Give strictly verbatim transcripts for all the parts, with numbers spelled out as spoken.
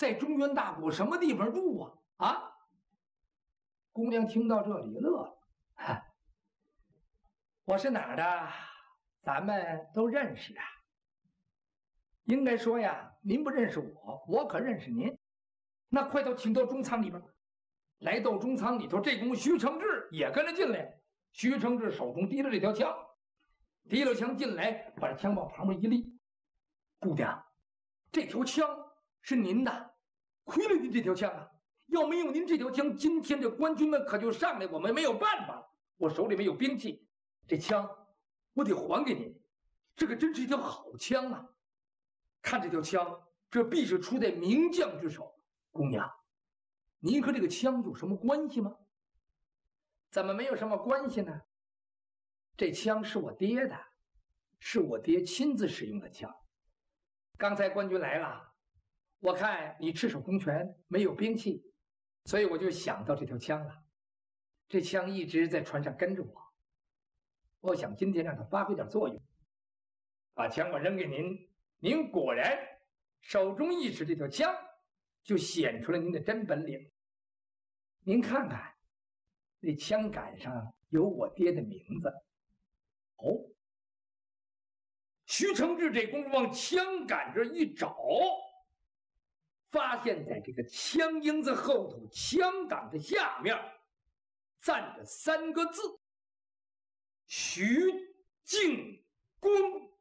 在中原大国什么地方住啊？啊！姑娘听到这里乐了，哈，我是哪儿的？咱们都认识啊。应该说呀，您不认识我，我可认识您。那快到请到中仓里边。来到中仓里头，这公徐承志也跟着进来。徐承志手中提着这条枪，提了枪进来，把这枪往旁边一立。姑娘，这条枪是您的，亏了您这条枪啊！要没有您这条枪，今天这官军们可就上来，我们没有办法了。我手里没有兵器，这枪我得还给您。这可真是一条好枪啊！看这条枪，这必是出在名将之手。姑娘，您和这个枪有什么关系吗？怎么没有什么关系呢？这枪是我爹的，是我爹亲自使用的枪。刚才官军来了，我看你赤手空拳，没有兵器，所以我就想到这条枪了。这枪一直在船上跟着我，我想今天让它发挥点作用。把枪我扔给您，您果然手中一持这条枪，就显出了您的真本领。您看看，那枪杆上有我爹的名字。哦，徐承志这功夫往枪杆这一找，发现在这个枪缨子后头，枪杆的下面站着三个字：徐敬公。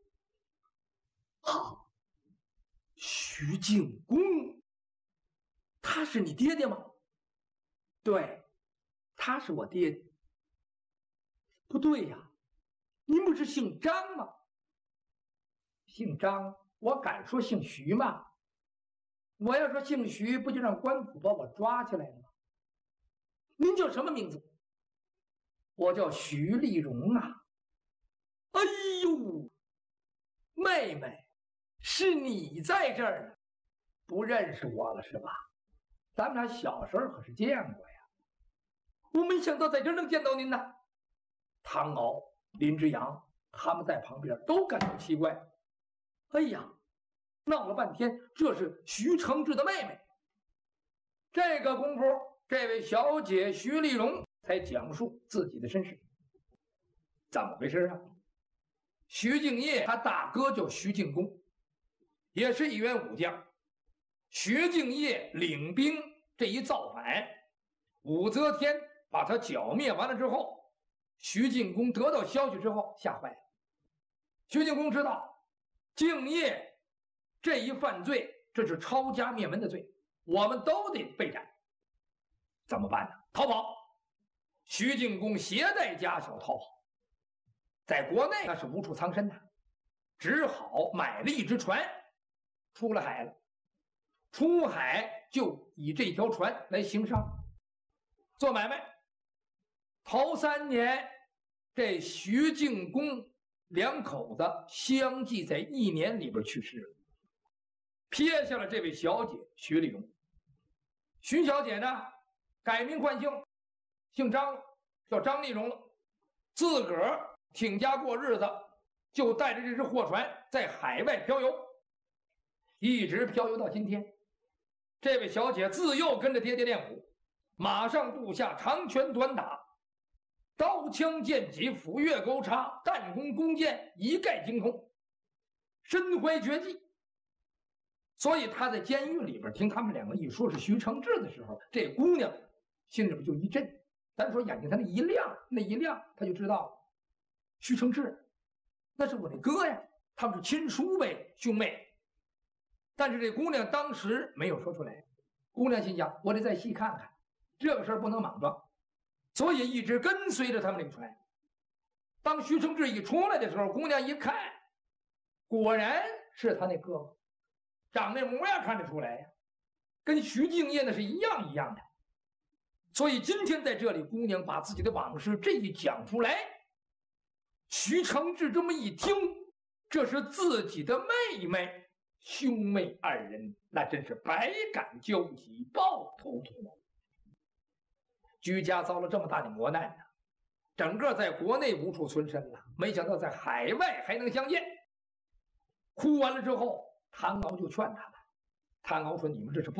好，徐敬公，他是你爹爹吗？对，他是我爹爹。不对呀，您不是姓张吗？姓张，我敢说姓徐吗？我要说姓徐，不就让官府把我抓起来了吗？您叫什么名字？我叫徐丽荣啊。哎呦，妹妹，是你在这儿呢，不认识我了是吧？咱们俩小时候可是见过呀。我没想到在这儿能见到您呢。唐敖、林之阳他们在旁边都感到奇怪。哎呀，闹了半天，这是徐承志的妹妹。这个功夫，这位小姐徐丽荣才讲述自己的身世。怎么回事啊？徐敬业他大哥叫徐敬公，也是一员武将。徐敬业领兵这一造反，武则天把他剿灭完了之后，徐敬公得到消息之后吓坏了。徐敬公知道敬业这一犯罪，这是抄家灭门的罪，我们都得备斩。怎么办呢？逃跑。徐敬公携带家小逃跑，在国内那是无处藏身呐，只好买了一只船，出了海了。出海就以这条船来行商做买卖。头三年，这徐敬公两口子相继在一年里边去世了，撇下了这位小姐徐丽荣。徐小姐呢，改名换姓，姓张，叫张丽荣了，自个儿挺家过日子，就带着这只货船在海外漂游，一直漂游到今天。这位小姐自幼跟着爹爹练武，马上步下，长拳短打，刀枪剑戟斧钺钩叉弹弓弓箭一概精通，身怀绝技。所以他在监狱里边听他们两个一说是徐承志的时候，这姑娘心里边就一震。咱说眼睛他那一亮，那一亮他就知道徐承志那是我那哥呀，他们是亲叔呗，兄妹。但是这姑娘当时没有说出来，姑娘心想我得再细看看，这个事儿不能莽撞，所以一直跟随着他们这个船。当徐承志一出来的时候，姑娘一看，果然是他那哥哥，长那模样看得出来呀，跟徐敬业那是一样一样的。所以今天在这里，姑娘把自己的往事这一讲出来，徐承志这么一听，这是自己的妹妹，兄妹二人那真是百感交集，抱头痛哭。居家遭了这么大的磨难呢，整个在国内无处存身了，没想到在海外还能相见。哭完了之后，唐敖就劝他们，唐敖说：“你们这是不